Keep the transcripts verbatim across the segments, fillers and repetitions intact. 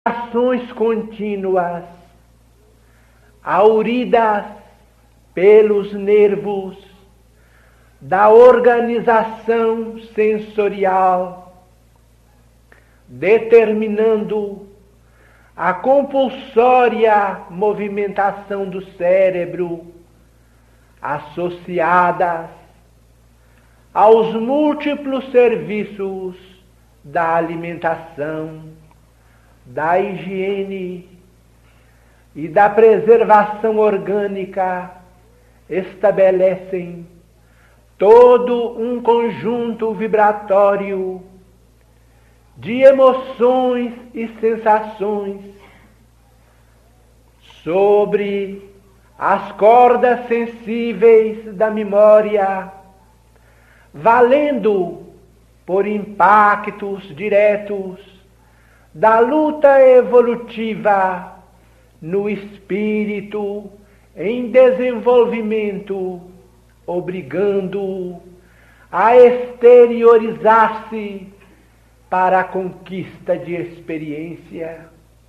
ações contínuas, auridas pelos nervos da organização sensorial, determinando a compulsória movimentação do cérebro, associadas aos múltiplos serviços da alimentação, da higiene e da preservação orgânica, estabelecem todo um conjunto vibratório de emoções e sensações sobre as cordas sensíveis da memória, valendo por impactos diretos da luta evolutiva no espírito em desenvolvimento, obrigando-o a exteriorizar-se para a conquista de experiência.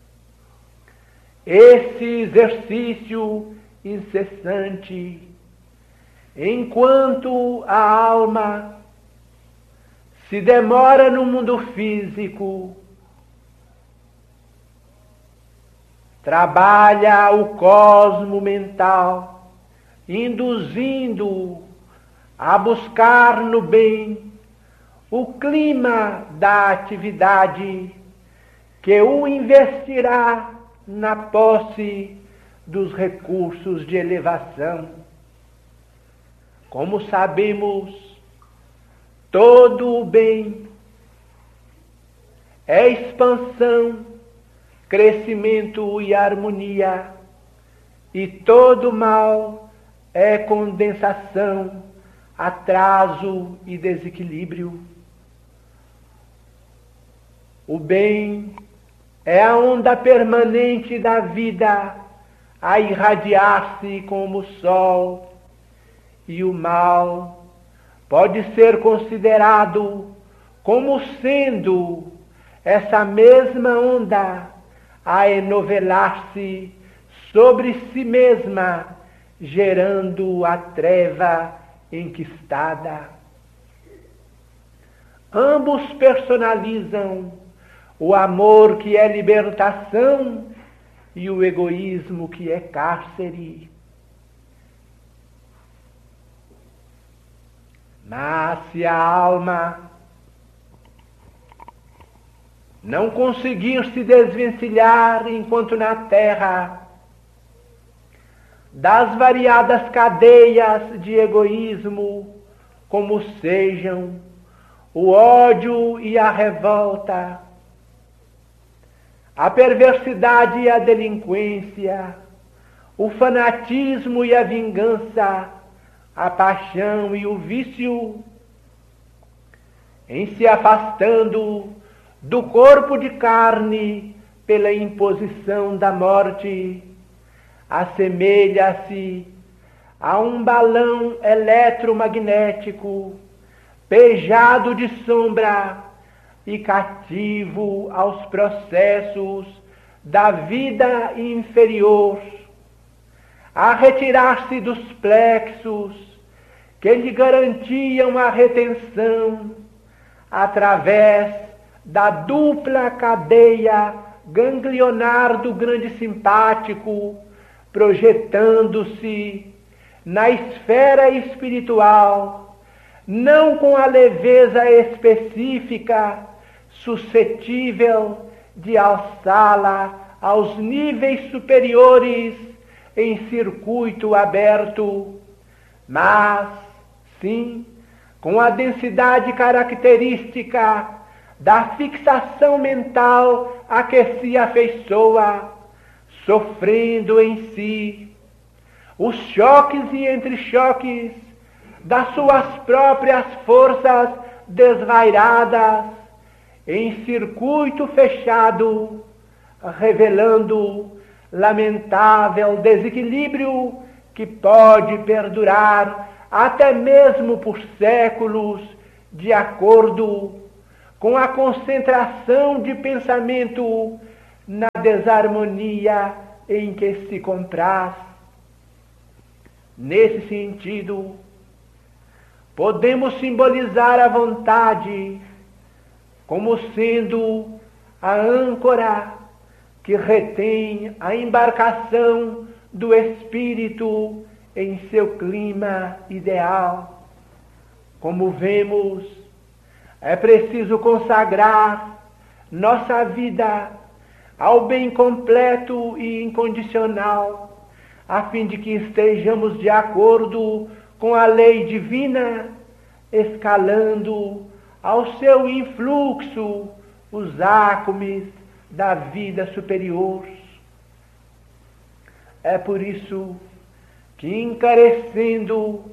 Esse exercício incessante, enquanto a alma se demora no mundo físico, trabalha o cosmo mental, induzindo a buscar no bem o clima da atividade que o investirá na posse dos recursos de elevação. Como sabemos, todo o bem é expansão, crescimento e harmonia, e todo mal é condensação, atraso e desequilíbrio. O bem é a onda permanente da vida a irradiar-se como o sol, e o mal pode ser considerado como sendo essa mesma onda a enovelar-se sobre si mesma, gerando a treva enquistada. Ambos personalizam o amor que é libertação e o egoísmo que é cárcere. Mas se a alma não conseguir se desvencilhar enquanto na terra das variadas cadeias de egoísmo, como sejam o ódio e a revolta, a perversidade e a delinquência, o fanatismo e a vingança, a paixão e o vício, em se afastando do corpo de carne pela imposição da morte, assemelha-se a um balão eletromagnético pejado de sombra e cativo aos processos da vida inferior, a retirar-se dos plexos que lhe garantiam a retenção através da dupla cadeia ganglionar do grande simpático, projetando-se na esfera espiritual, não com a leveza específica suscetível de alçá-la aos níveis superiores em circuito aberto, mas, sim, com a densidade característica da fixação mental a que se afeiçoa, sofrendo em si os choques e entre-choques das suas próprias forças desvairadas em circuito fechado, revelando lamentável desequilíbrio que pode perdurar até mesmo por séculos, de acordo com a concentração de pensamento na desarmonia em que se compraz. Nesse sentido, podemos simbolizar a vontade como sendo a âncora que retém a embarcação do espírito em seu clima ideal. Como vemos, é preciso consagrar nossa vida ao bem completo e incondicional, a fim de que estejamos de acordo com a lei divina, escalando ao seu influxo os ácumes da vida superior. É por isso que, encarecendo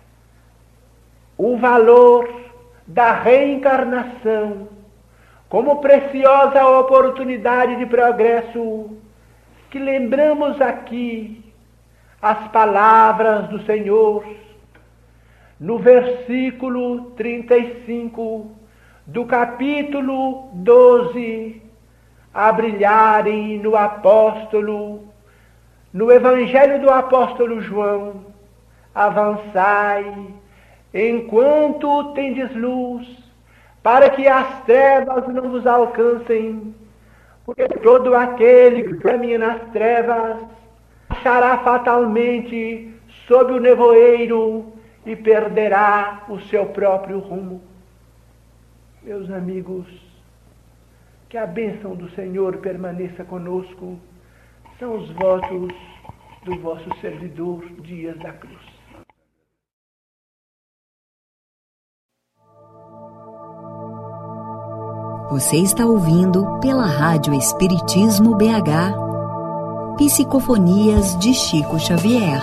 o valor da reencarnação como preciosa oportunidade de progresso, que lembramos aqui as palavras do Senhor no versículo trinta e cinco do capítulo doze, a brilharem no apóstolo, no Evangelho do apóstolo João: avançai enquanto tendes luz, para que as trevas não vos alcancem, porque todo aquele que caminha nas trevas achará fatalmente sob o nevoeiro e perderá o seu próprio rumo. Meus amigos, que a bênção do Senhor permaneça conosco. São os votos do vosso servidor Dias da Cruz. Você está ouvindo pela Rádio Espiritismo B H, Psicofonias de Chico Xavier.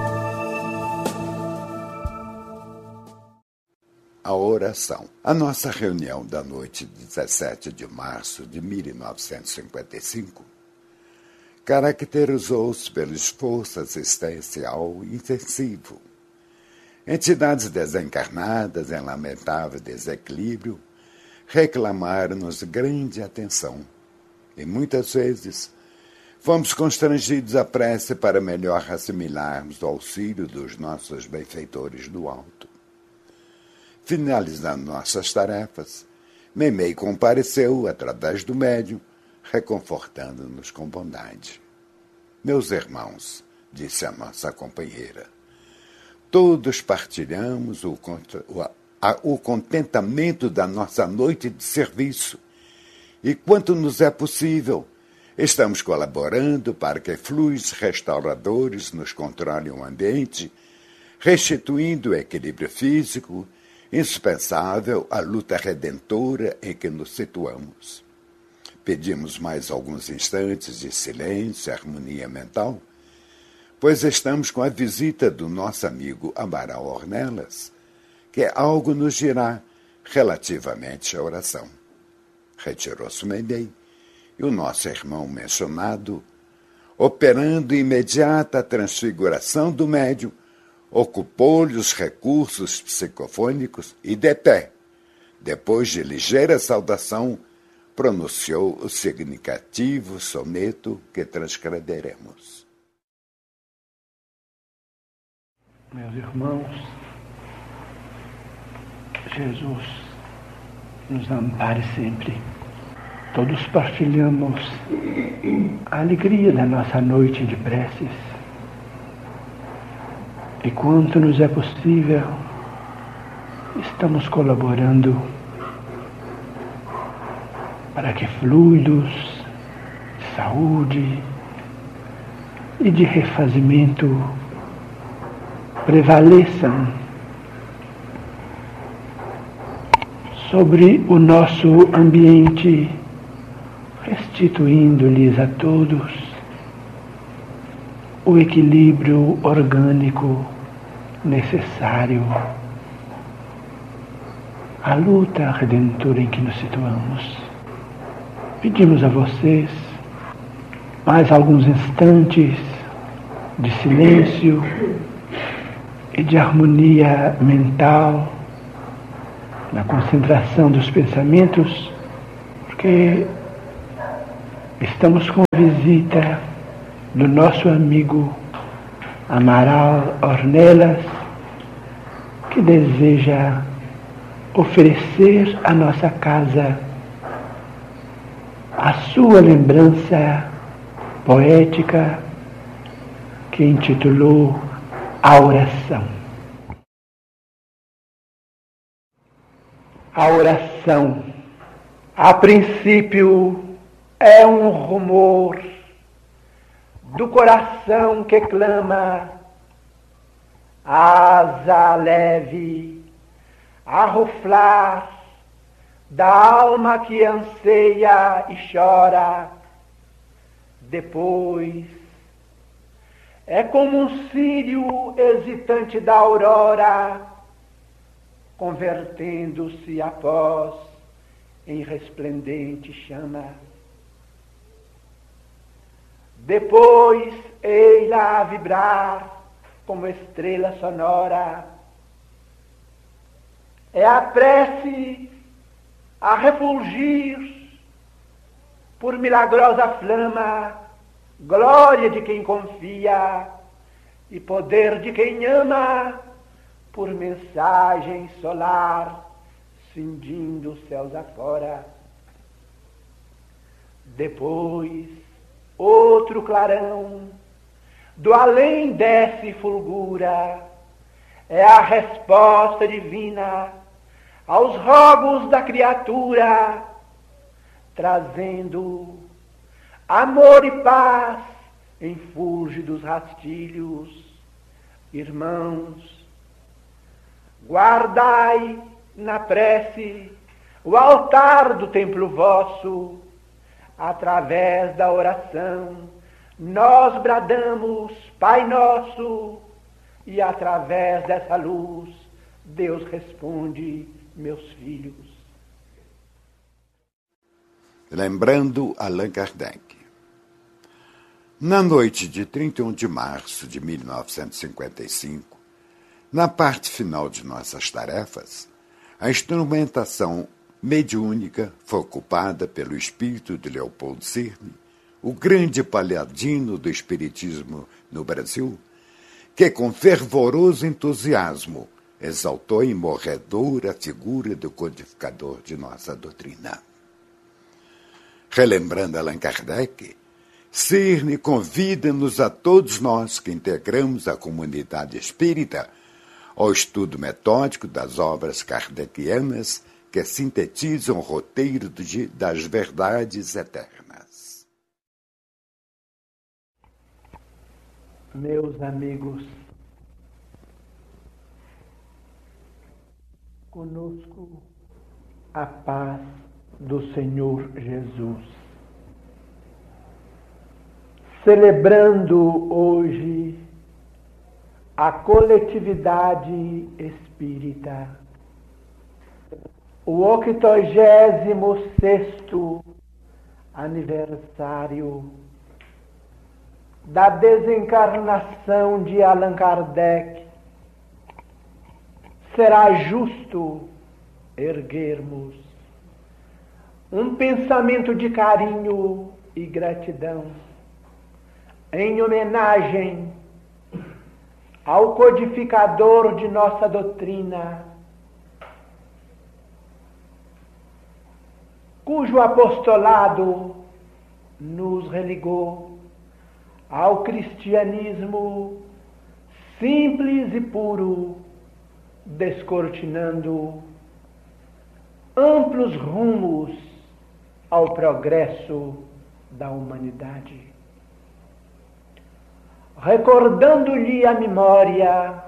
A oração. A nossa reunião da noite de dezessete de março de mil novecentos e cinquenta e cinco caracterizou-se pelo esforço assistencial intensivo. Entidades desencarnadas em lamentável desequilíbrio reclamaram-nos grande atenção e muitas vezes fomos constrangidos à prece para melhor assimilarmos o auxílio dos nossos benfeitores do alto. Finalizando nossas tarefas, Meimei compareceu através do médium, reconfortando-nos com bondade. Meus irmãos, disse a nossa companheira, todos partilhamos o, o, a, o contentamento da nossa noite de serviço e, quanto nos é possível, estamos colaborando para que fluidos restauradores nos controlem o ambiente, restituindo o equilíbrio físico indispensável à luta redentora em que nos situamos. Pedimos mais alguns instantes de silêncio e harmonia mental, pois estamos com a visita do nosso amigo Amaral Ornelas, que algo nos dirá relativamente à oração. Retirou-se Meimei e o nosso irmão mencionado, operando imediata transfiguração do médium, ocupou-lhe os recursos psicofônicos e, de pé, depois de ligeira saudação, pronunciou o significativo soneto que transcreveremos. Meus irmãos, Jesus nos ampare sempre. Todos partilhamos a alegria da nossa noite de preces. E quanto nos é possível, estamos colaborando para que fluidos de saúde e de refazimento prevaleçam sobre o nosso ambiente, restituindo-lhes a todos o equilíbrio orgânico necessário à luta redentora em que nos situamos. Pedimos a vocês mais alguns instantes de silêncio e de harmonia mental, na concentração dos pensamentos, porque Estamos com visita do nosso amigo Amaral Ornelas, que deseja oferecer à nossa casa a sua lembrança poética que intitulou A Oração. A oração, a princípio, é um rumor do coração que clama, asa leve, a ruflar da alma que anseia e chora. Depois, é como um círio hesitante da aurora, convertendo-se após em resplendente chama. Depois, ei-la a vibrar como estrela sonora. É a prece a refulgir por milagrosa flama, glória de quem confia e poder de quem ama, por mensagem solar, cindindo os céus afora. Depois, outro clarão do além desce e fulgura, é a resposta divina aos rogos da criatura, trazendo amor e paz em fúlgidos rastilhos. Irmãos, guardai na prece o altar do templo vosso. Através da oração nós bradamos Pai Nosso, e através dessa luz Deus responde: meus filhos. Lembrando Allan Kardec. Na noite de trinta e um de março de mil novecentos e cinquenta e cinco, na parte final de nossas tarefas, a instrumentação mediúnica foi ocupada pelo espírito de Leopoldo Cirne, o grande paladino do espiritismo no Brasil, que com fervoroso entusiasmo exaltou em morredor a figura do codificador de nossa doutrina. Relembrando Allan Kardec, Cirne convida-nos a todos nós que integramos a comunidade espírita ao estudo metódico das obras kardecianas que sintetizam o roteiro das verdades eternas. Meus amigos, conosco a paz do Senhor Jesus. Celebrando hoje a coletividade espírita, o octogésimo sexto aniversário da desencarnação de Allan Kardec, será justo erguermos um pensamento de carinho e gratidão em homenagem ao codificador de nossa doutrina, cujo apostolado nos religou ao cristianismo simples e puro, descortinando amplos rumos ao progresso da humanidade. Recordando-lhe a memória,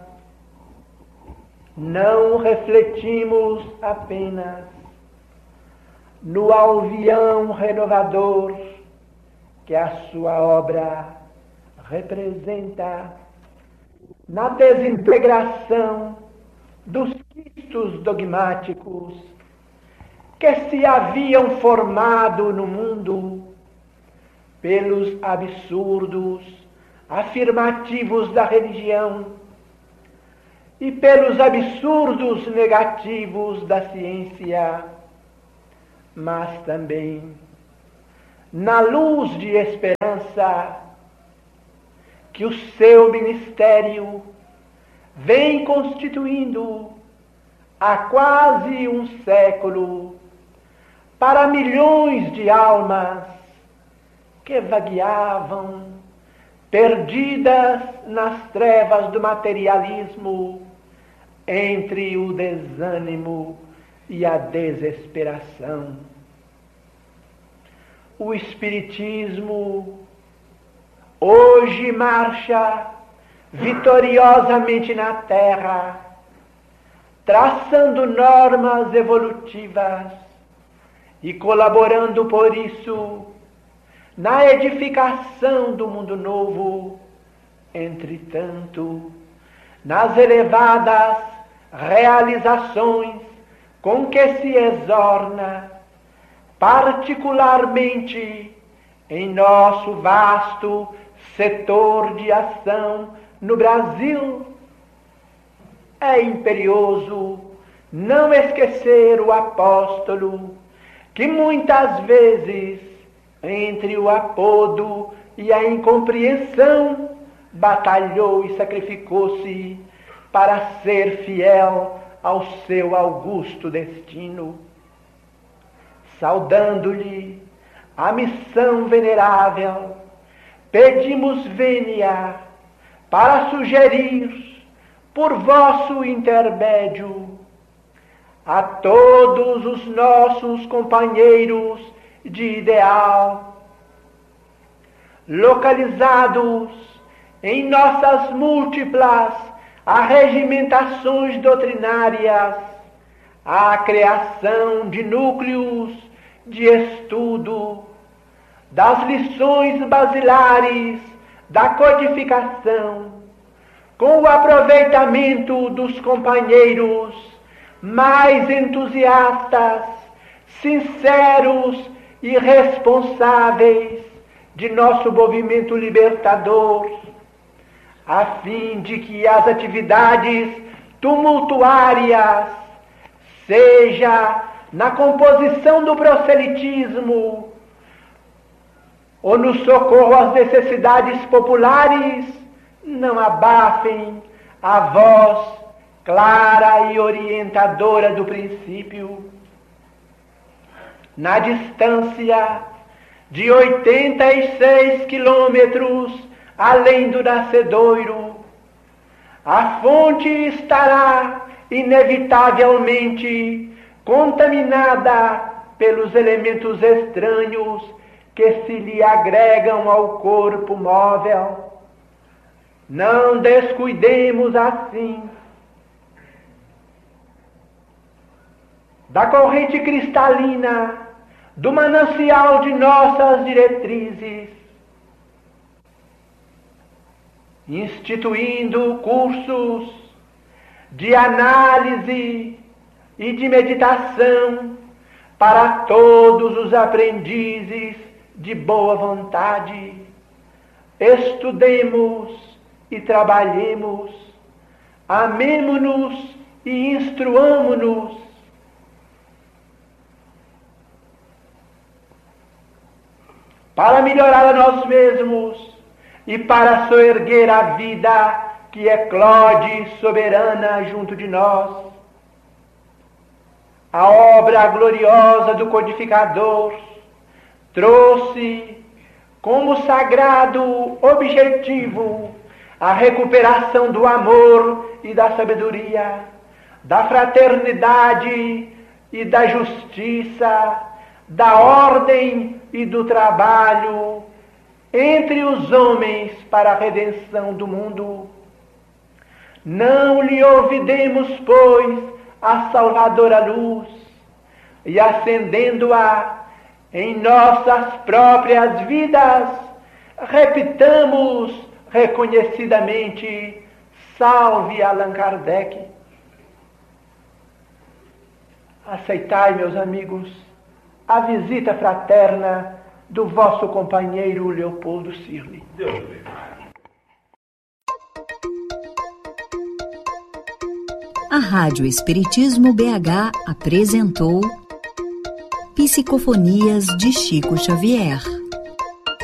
não refletimos apenas no alvião renovador que a sua obra representa, na desintegração dos quistos dogmáticos que se haviam formado no mundo pelos absurdos afirmativos da religião e pelos absurdos negativos da ciência, mas também na luz de esperança que o seu ministério vem constituindo há quase um século para milhões de almas que vagueavam perdidas nas trevas do materialismo, entre o desânimo e a desesperação. O Espiritismo hoje marcha vitoriosamente na Terra, traçando normas evolutivas e colaborando por isso na edificação do mundo novo. Entretanto, nas elevadas realizações com que se exorna, particularmente em nosso vasto setor de ação no Brasil, é imperioso não esquecer o apóstolo que muitas vezes, entre o apodo e a incompreensão, batalhou e sacrificou-se para ser fiel ao seu augusto destino. Saudando-lhe a missão venerável, pedimos vênia para sugerir, por vosso intermédio, a todos os nossos companheiros de ideal, localizados em nossas múltiplas arregimentações doutrinárias, a criação de núcleos de estudo das lições basilares da codificação, com o aproveitamento dos companheiros mais entusiastas, sinceros e responsáveis de nosso movimento libertador, a fim de que as atividades tumultuárias, seja na composição do proselitismo ou no socorro às necessidades populares, não abafem a voz clara e orientadora do princípio. Na distância de oitenta e seis quilômetros além do nascedouro, a fonte estará inevitavelmente contaminada pelos elementos estranhos que se lhe agregam ao corpo móvel. Não descuidemos assim da corrente cristalina do manancial de nossas diretrizes, instituindo cursos de análise e de meditação para todos os aprendizes de boa vontade. Estudemos e trabalhemos, amemo-nos e instruamo-nos, para melhorar a nós mesmos e para soerguer a vida que eclode soberana junto de nós. A obra gloriosa do codificador trouxe como sagrado objetivo a recuperação do amor e da sabedoria, da fraternidade e da justiça, da ordem e do trabalho entre os homens para a redenção do mundo. Não lhe ouvidemos, pois, a salvadora luz, e acendendo-a em nossas próprias vidas, repitamos reconhecidamente: salve Allan Kardec. Aceitai, meus amigos, a visita fraterna do vosso companheiro Leopoldo Cirne. A Rádio Espiritismo B H apresentou Psicofonias de Chico Xavier.